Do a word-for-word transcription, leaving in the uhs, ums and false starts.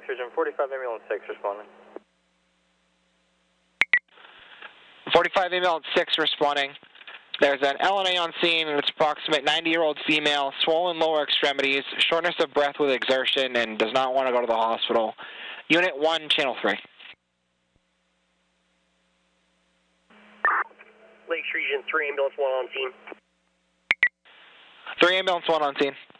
Region forty-five ambulance six responding. forty-five ambulance six responding. There's an L N A on scene, and it's approximate ninety-year-old female, swollen lower extremities, shortness of breath with exertion, and does not want to go to the hospital. Unit one, channel three. Lakes Region three, ambulance one on scene. three ambulance one on scene.